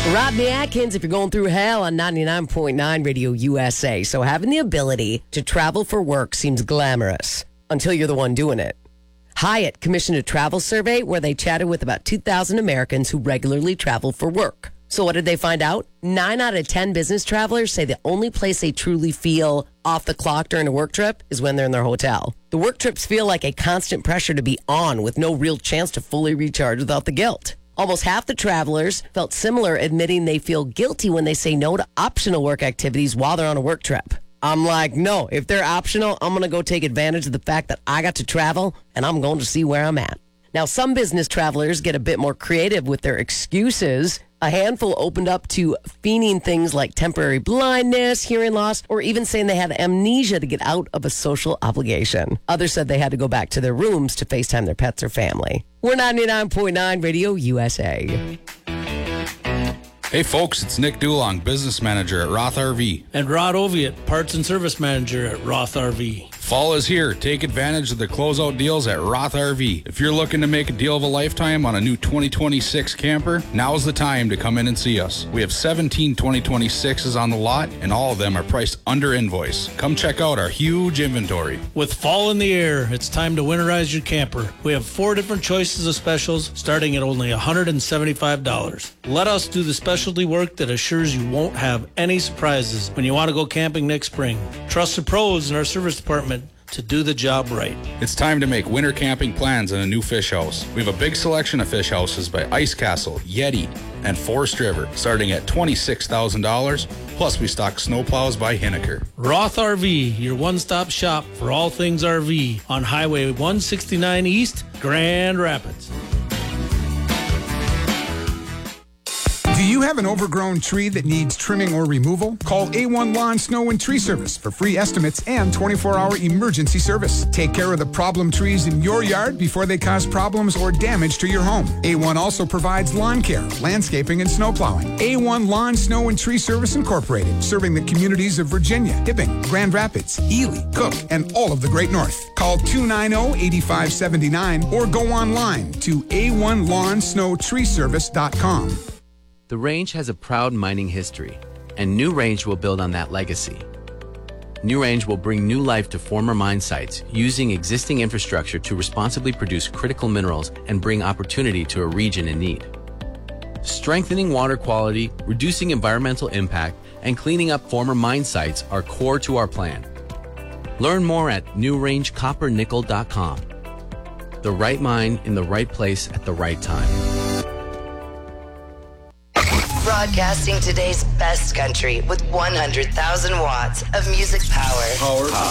Rodney Atkins, if you're going through hell on 99.9 Radio USA. So having the ability to travel for work seems glamorous until you're the one doing it. Hyatt commissioned a travel survey where they chatted with about 2,000 Americans who regularly travel for work. So what did they find out? 9 out of 10 business travelers say the only place they truly feel off the clock during a work trip is when they're in their hotel. The work trips feel like a constant pressure to be on with no real chance to fully recharge without the guilt. Almost half the travelers felt similar, admitting they feel guilty when they say no to optional work activities while they're on a work trip. I'm like, no, if they're optional, I'm going to go take advantage of the fact that I got to travel and I'm going to see where I'm at. Now, some business travelers get a bit more creative with their excuses. A handful opened up to feigning things like temporary blindness, hearing loss, or even saying they had amnesia to get out of a social obligation. Others said they had to go back to their rooms to FaceTime their pets or family. We're 99.9 Radio USA. Hey folks, it's Nick Dulong, business manager at Roth RV. And Rod Oviatt, parts and service manager at Roth RV. Fall is here. Take advantage of the closeout deals at Roth RV. If you're looking to make a deal of a lifetime on a new 2026 camper, now's the time to come in and see us. We have 17 2026s on the lot, and all of them are priced under invoice. Come check out our huge inventory. With fall in the air, it's time to winterize your camper. We have 4 different choices of specials, starting at only $175. Let us do the specialty work that assures you won't have any surprises when you want to go camping next spring. Trust the pros in our service department to do the job right. It's time to make winter camping plans in a new fish house. We have a big selection of fish houses by Ice Castle, Yeti, and Forest River, starting at $26,000. Plus, we stock snowplows by Hinneker. Roth RV, your one-stop shop for all things RV on Highway 169 East, Grand Rapids. Do you have an overgrown tree that needs trimming or removal? Call A1 Lawn, Snow, and Tree Service for free estimates and 24-hour emergency service. Take care of the problem trees in your yard before they cause problems or damage to your home. A1 also provides lawn care, landscaping, and snow plowing. A1 Lawn, Snow, and Tree Service Incorporated, serving the communities of Virginia, Hibbing, Grand Rapids, Ely, Cook, and all of the Great North. Call 290-8579 or go online to a1lawnsnowtreeservice.com. The Range has a proud mining history, and New Range will build on that legacy. New Range will bring new life to former mine sites using existing infrastructure to responsibly produce critical minerals and bring opportunity to a region in need. Strengthening water quality, reducing environmental impact, and cleaning up former mine sites are core to our plan. Learn more at newrangecoppernickel.com. The right mine in the right place at the right time. Broadcasting today's best country with 100,000 watts of music power.